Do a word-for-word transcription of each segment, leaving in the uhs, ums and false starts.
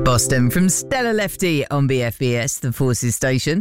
Boston from Stella Lefty on B F B S, the Forces station.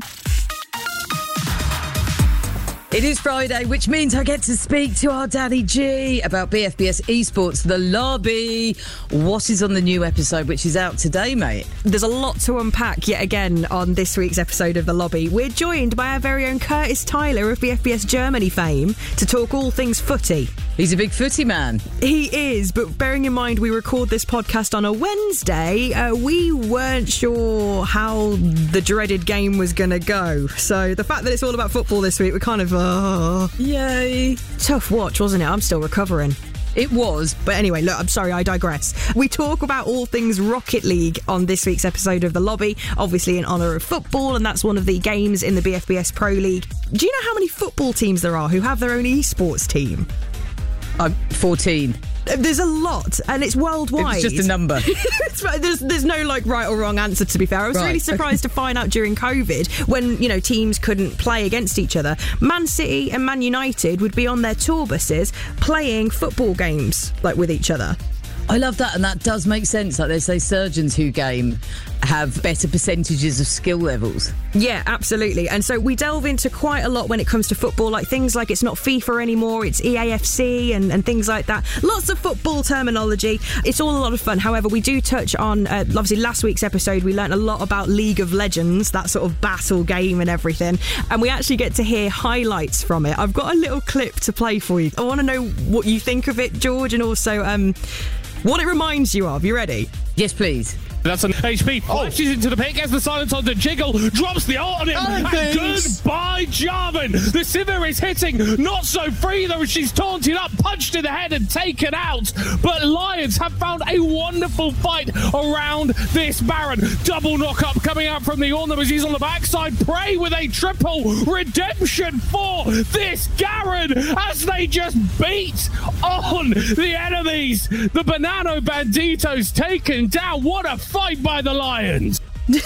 It is Friday, which means I get to speak to our Danny G about B F B S Esports, The Lobby. What is on the new episode, which is out today, mate? There's a lot to unpack yet again on this week's episode of The Lobby. We're joined by our very own Curtis Tyler of B F B S Germany fame to talk all things footy. He's a big footy man. He is, but bearing in mind we record this podcast on a Wednesday, uh, we weren't sure how the dreaded game was going to go. So the fact that it's all about football this week, we're kind of... Uh, Yay. Tough watch, wasn't it? I'm still recovering. It was. But anyway, look, I'm sorry, I digress. We talk about all things Rocket League on this week's episode of The Lobby, obviously in honour of football, and that's one of the games in the B F B S Pro League. Do you know how many football teams there are who have their own esports team? I'm fourteen. There's a lot, and it's worldwide. It's just a number. there's, there's no like right or wrong answer, to be fair. I was right. really surprised to find out during COVID, when, you know, teams couldn't play against each other, Man City and Man United would be on their tour buses playing football games like with each other. I love that, and that does make sense. Like, they say surgeons who game have better percentages of skill levels. Yeah, absolutely. And so we delve into quite a lot when it comes to football, like things like it's not FIFA anymore, it's E A F C and, and things like that. Lots of football terminology. It's all a lot of fun. However, we do touch on, uh, obviously last week's episode, we learnt a lot about League of Legends, that sort of battle game and everything. And we actually get to hear highlights from it. I've got a little clip to play for you. I want to know what you think of it, George, and also... um. what it reminds you of. You ready? Yes, please. That's an H P. Oh, she's into the pick, gets the silence on the jiggle, drops the ult on him, oh, and thanks. goodbye, Jarvan. The Sivir is hitting, not so free though, she's taunted up, punched in the head and taken out. But Lions have found a wonderful fight around this Baron. Double knock up coming out from the Ornum as he's on the backside. Prey with a triple redemption for this Garen as they just beat on the enemies. The Banano Banditos taken down. What a fight by the Lions. Do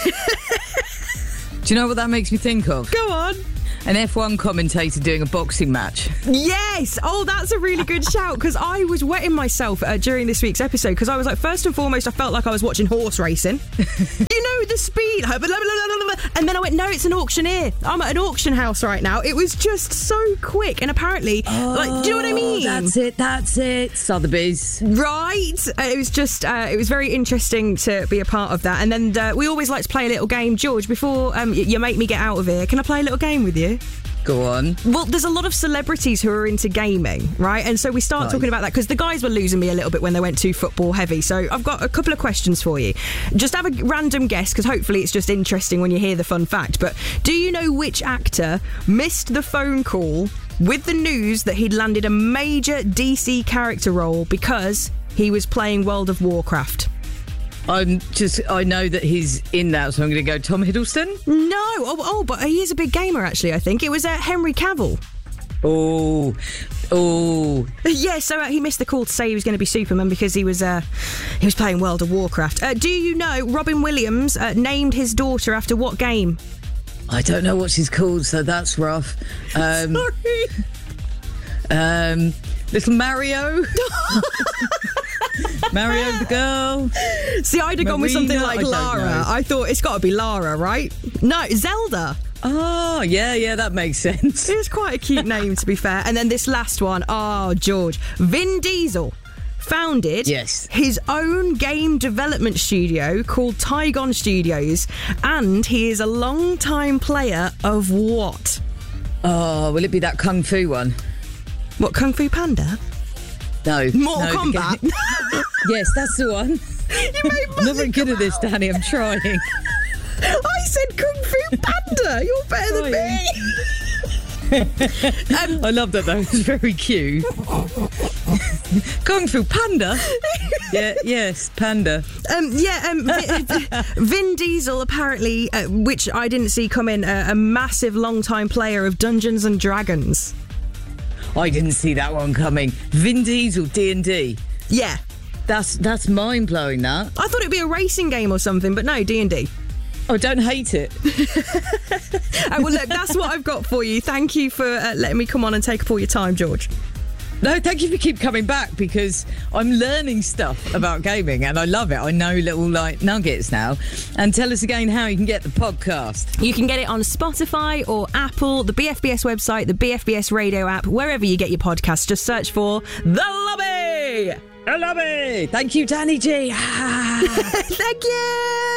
you know what that makes me think of? Go on. An F one commentator doing a boxing match. Yes! Oh, that's a really good shout, because I was wetting myself uh, during this week's episode, because I was like, first and foremost, I felt like I was watching horse racing. You know, the speed. And then I went, no, it's an auctioneer. I'm at an auction house right now. It was just so quick. And apparently, oh, like, do you know what I mean? That's it, that's it. Sotheby's. Right? Uh, it was just, uh, it was very interesting to be a part of that. And then uh, we always like to play a little game. George, before um, y- you make me get out of here, can I play a little game with you? Go on. Well, there's a lot of celebrities who are into gaming, right? And so we start right. talking about that, because the guys were losing me a little bit when they went too football heavy. So I've got a couple of questions for you. Just have a random guess, because hopefully it's just interesting when you hear the fun fact. But do you know which actor missed the phone call with the news that he'd landed a major D C character role because he was playing World of Warcraft? I'm just, I know that he's in that, so I'm going to go Tom Hiddleston. No, oh, oh, but he is a big gamer, actually, I think. It was uh, Henry Cavill. Oh, oh. Yeah, so uh, he missed the call to say he was going to be Superman because he was uh, he was playing World of Warcraft. Uh, do you know Robin Williams uh, named his daughter after what game? I don't know what she's called, so that's rough. Um, Sorry. Um, little Mario. Mario the girl. See, I'd have gone with something Marina? like I don't Lara. know. I thought it's got to be Lara, right? No, Zelda. Oh, yeah, yeah, that makes sense. It's quite a cute name, to be fair. And then this last one, oh, George. Vin Diesel founded Yes. his own game development studio called Tygon Studios, and he is a long-time player of what? Oh, will it be that Kung Fu one? What, Kung Fu Panda? No. Mortal no, Kombat? because- Yes, that's the one. You made I'm not very good at this, Danny. I'm trying. I said Kung Fu Panda. You're better than me. um, I love that, though. It's very cute. Kung Fu Panda? Yeah, yes, Panda. Um, yeah, um, Vin, Vin Diesel, apparently, uh, which I didn't see come in, uh, a massive long-time player of Dungeons and Dragons. I didn't see that one coming. Vin Diesel, D and D. Yeah. That's that's mind-blowing, that. I thought it'd be a racing game or something, but no, D and D. I don't hate it. Uh, well, look, that's what I've got for you. Thank you for uh, letting me come on and take up all your time, George. No, thank you for keep coming back, because I'm learning stuff about gaming and I love it. I know little like nuggets now. And tell us again how you can get the podcast. You can get it on Spotify or Apple, the B F B S website, the B F B S radio app, wherever you get your podcasts. Just search for The Lobby. The Lobby. Thank you, Danny G. Thank you.